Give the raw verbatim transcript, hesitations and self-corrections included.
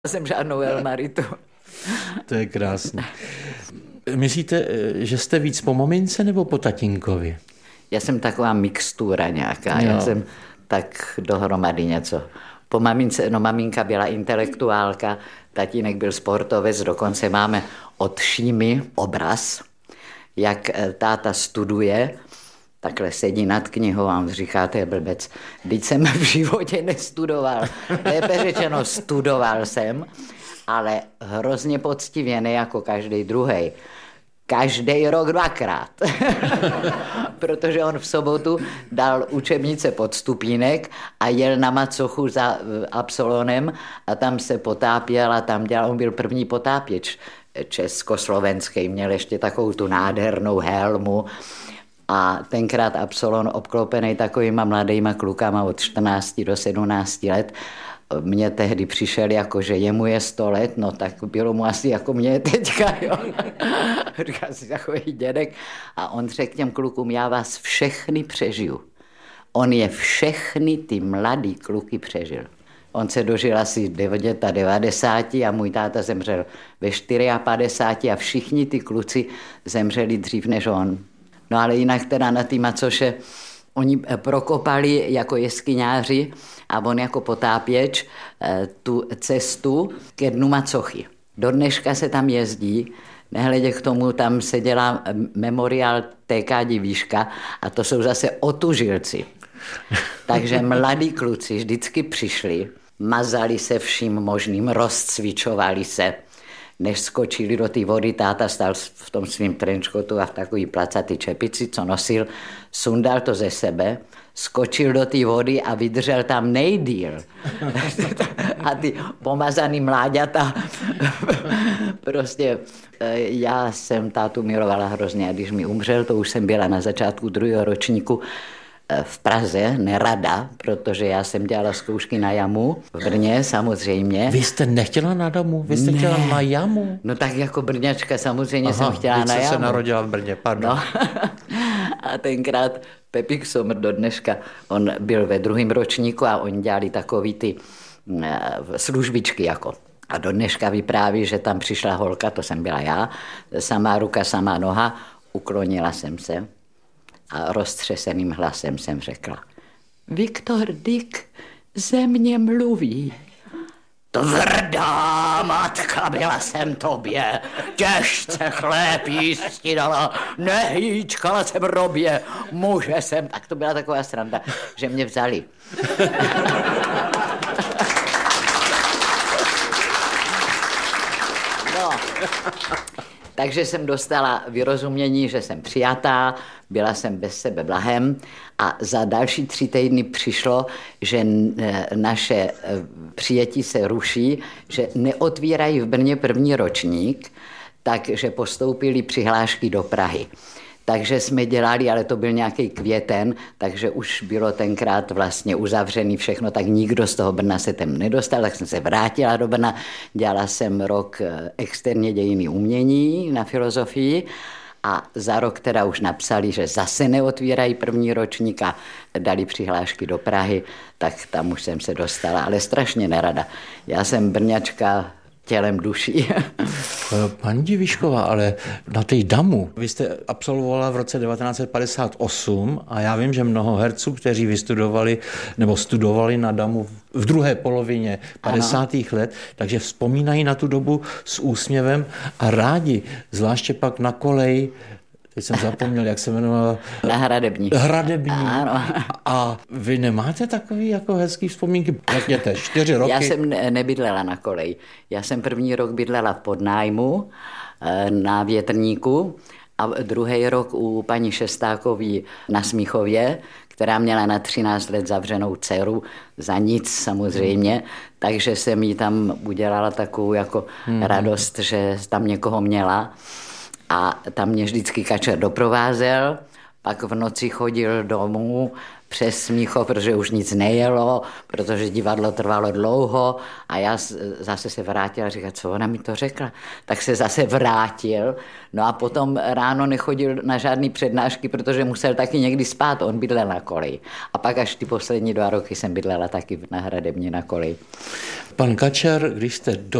Jsem žádnou Elmaritu. To je krásné. Myslíte, že jste víc po mamince nebo po tatínkovi? Já jsem taková mixtura nějaká. Jo. Já jsem tak dohromady něco. Po mamince, no maminka byla intelektuálka, tatínek byl sportovec, dokonce máme od Šímy obraz, jak táta studuje, takhle sedí nad knihou a on říká, to je blbec, vždyť jsem v životě nestudoval. Lépe řečeno, studoval jsem, ale hrozně poctivě, ne jako každý druhej. Každý rok dvakrát. Protože on v sobotu dal učebnice pod stupínek a jel na macochu za Absolonem a tam se potápěl a tam dělal, on byl první potápěč československý, měl ještě takovou tu nádhernou helmu. A tenkrát Absolon obklopený takovýma mladýma klukama od čtrnácti do sedmnácti let, mně tehdy přišel jako, že jemu je sto let, no tak bylo mu asi jako mě teďka, jo. Říká si takový dědek. A on řekl těm klukům, já vás všechny přežiju. On je všechny ty mladý kluky přežil. On se dožil asi devadesát a můj táta zemřel ve padesát čtyři a všichni ty kluci zemřeli dřív než on. No ale jinak teda na ty macoše, oni prokopali jako jeskyňáři a on jako potápěč tu cestu ke dnu macochy. Do dneška se tam jezdí, nehledě k tomu, tam se dělá memoriál T K Divíška a to jsou zase otužilci. Takže mladí kluci vždycky přišli, mazali se vším možným, rozcvičovali se. Než skočili do té vody, táta stál v tom svým trenčkotu a v takový placatý čepici, co nosil, sundal to ze sebe, skočil do té vody a vydržel tam nejdýl. A ty pomazaný mláďata, prostě já jsem tátu milovala hrozně a když mi umřel, to už jsem byla na začátku druhého ročníku, v Praze, nerada, protože já jsem dělala zkoušky na jamu, v Brně samozřejmě. Vy jste nechtěla na domu? Vy jste ne. chtěla na jamu? No tak jako Brňačka samozřejmě Aha, jsem chtěla na jamu. Aha, se narodila v Brně, pardon. No. A tenkrát Pepík Somr do dneška, on byl ve druhém ročníku a oni dělali takový ty uh, službičky jako. A do dneška vypráví, že tam přišla holka, to jsem byla já, samá ruka, samá noha, uklonila jsem se. A roztřeseným hlasem jsem řekla, Viktor Dyk ze mě mluví. Tvrdá matka byla jsem tobě, těžce chléb jísti dala, nehýčkala jsem robě, muže jsem. Tak to byla taková sranda, že mě vzali. No. Takže jsem dostala vyrozumění, že jsem přijatá, byla jsem bez sebe blahem a za další tři týdny přišlo, že naše přijetí se ruší, že neotvírají v Brně první ročník, takže postoupili přihlášky do Prahy. Takže jsme dělali, ale to byl nějaký květen, takže už bylo tenkrát vlastně uzavřený všechno, tak nikdo z toho Brna se tam nedostal, tak jsem se vrátila do Brna, dělala jsem rok externě dějiny umění na filozofii a za rok teda už napsali, že zase neotvírají první ročník a dali přihlášky do Prahy, tak tam už jsem se dostala, ale strašně nerada. Já jsem Brňačka tělem duší. Paní Divíšková, ale na té damu, vy jste absolvovala v roce devatenáct set padesát osm a já vím, že mnoho herců, kteří vystudovali nebo studovali na damu v druhé polovině padesátých let, takže vzpomínají na tu dobu s úsměvem a rádi, zvláště pak na kolej, teď jsem zapomněl, jak se jmenovala. Na Hradební. Hradební. Ano. A vy nemáte takový jako hezký vzpomínky? Řekněte, čtyři roky. Já jsem nebydlela na koleji. Já jsem první rok bydlela v podnájmu na Větrníku a druhý rok u paní Šestákový na Smíchově, která měla na třináct let zavřenou dceru, za nic samozřejmě, hmm. takže jsem jí tam udělala takovou jako hmm. radost, že tam někoho měla. A tam mě vždycky kačer doprovázel, pak v noci chodil domů, přes Smíchov, protože už nic nejelo, protože divadlo trvalo dlouho a já zase se vrátila a říkala, co ona mi to řekla. Tak se zase vrátil, no a potom ráno nechodil na žádný přednášky, protože musel taky někdy spát, on bydlel na koleji. A pak až ty poslední dva roky jsem bydlela taky na Hradebně na koleji. Pan Kačer, když jste do